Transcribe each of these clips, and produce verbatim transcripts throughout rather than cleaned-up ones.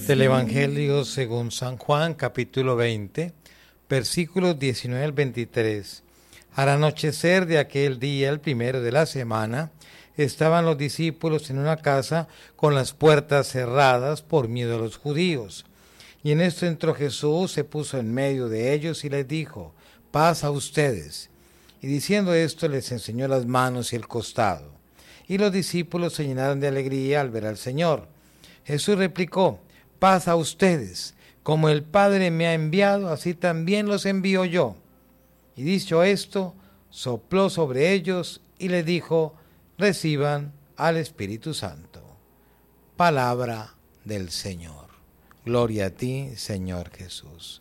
Del Evangelio según San Juan, capítulo veinte, versículos diecinueve al veintitrés. Al anochecer de aquel día, el primero de la semana, estaban los discípulos en una casa con las puertas cerradas por miedo a los judíos. Y en esto entró Jesús, se puso en medio de ellos y les dijo: paz a ustedes. Y diciendo esto les enseñó las manos y el costado. Y los discípulos se llenaron de alegría al ver al Señor. Jesús replicó: paz a ustedes. Como el Padre me ha enviado, así también los envío yo. Y dicho esto, sopló sobre ellos y les dijo: reciban al Espíritu Santo. Palabra del Señor. Gloria a ti, Señor Jesús.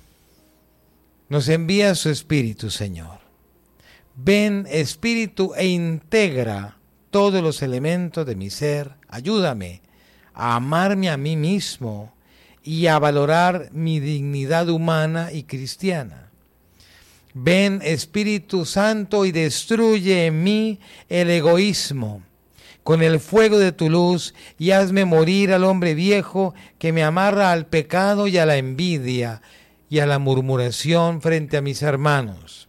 Nos envía su Espíritu, Señor. Ven, Espíritu, e integra todos los elementos de mi ser. Ayúdame a amarme a mí mismo y a valorar mi dignidad humana y cristiana. Ven, Espíritu Santo, y destruye en mí el egoísmo con el fuego de tu luz, y hazme morir al hombre viejo que me amarra al pecado y a la envidia y a la murmuración frente a mis hermanos.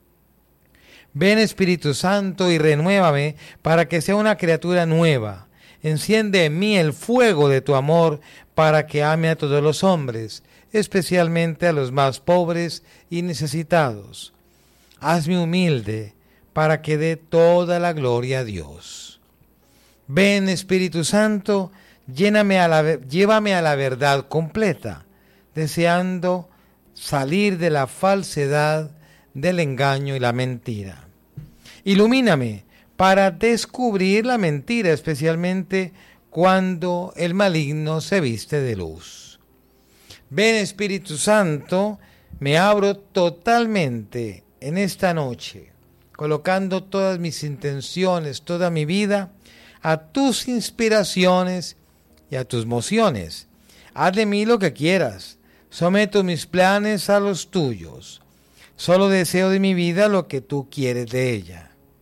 Ven, Espíritu Santo, y renuévame para que sea una criatura nueva. Enciende en mí el fuego de tu amor para que ame a todos los hombres, especialmente a los más pobres y necesitados. Hazme humilde para que dé toda la gloria a Dios. Ven, Espíritu Santo, lléname a la, llévame a la verdad completa, deseando salir de la falsedad, del engaño y la mentira. Ilumíname para descubrir la mentira, especialmente cuando el maligno se viste de luz. Ven, Espíritu Santo, me abro totalmente en esta noche, colocando todas mis intenciones, toda mi vida, a tus inspiraciones y a tus mociones. Haz de mí lo que quieras, someto mis planes a los tuyos. Solo deseo de mi vida lo que tú quieres de ella.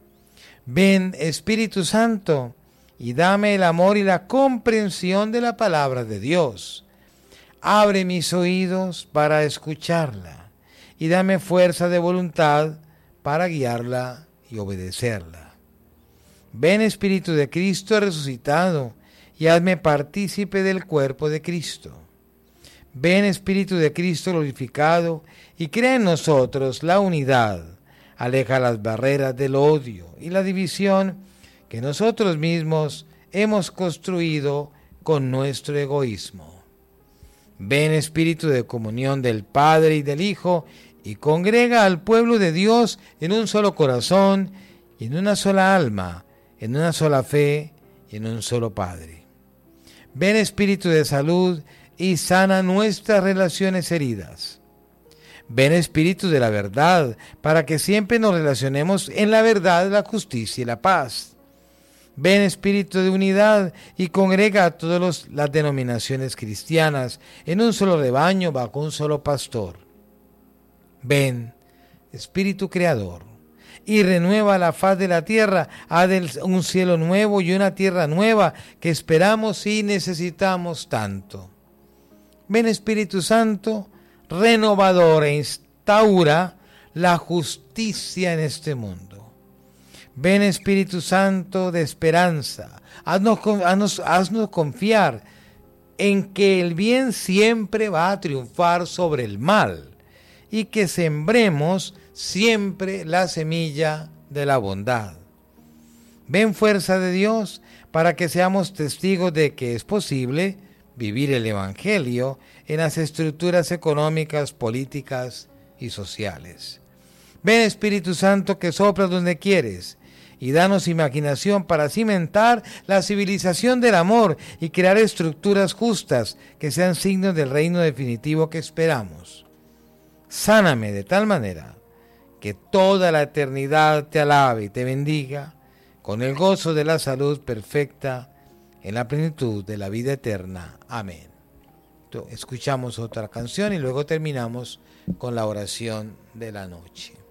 Ven, Espíritu Santo, y dame el amor y la comprensión de la palabra de Dios. Abre mis oídos para escucharla y dame fuerza de voluntad para guiarla y obedecerla. Ven, Espíritu de Cristo resucitado, y hazme partícipe del cuerpo de Cristo. Ven, Espíritu de Cristo glorificado, y crea en nosotros la unidad. Aleja las barreras del odio y la división que nosotros mismos hemos construido con nuestro egoísmo. Ven, Espíritu de comunión del Padre y del Hijo, y congrega al pueblo de Dios en un solo corazón y en una sola alma, en una sola fe y en un solo Padre. Ven, Espíritu de salud, y sana nuestras relaciones heridas. Ven, Espíritu de la verdad, para que siempre nos relacionemos en la verdad, la justicia y la paz. Ven, Espíritu de unidad, y congrega a todas las denominaciones cristianas en un solo rebaño bajo un solo pastor. Ven, Espíritu creador, y renueva la faz de la tierra, haz un cielo nuevo y una tierra nueva que esperamos y necesitamos tanto. Ven, Espíritu Santo, renovador, e instaura la justicia en este mundo. Ven, Espíritu Santo de esperanza, haznos, haznos, haznos confiar en que el bien siempre va a triunfar sobre el mal y que sembremos siempre la semilla de la bondad. Ven, fuerza de Dios, para que seamos testigos de que es posible vivir el Evangelio en las estructuras económicas, políticas y sociales. Ven, Espíritu Santo, que soplas donde quieres, y danos imaginación para cimentar la civilización del amor y crear estructuras justas que sean signos del reino definitivo que esperamos. Sáname de tal manera que toda la eternidad te alabe y te bendiga con el gozo de la salud perfecta en la plenitud de la vida eterna. Amén. Escuchamos otra canción y luego terminamos con la oración de la noche.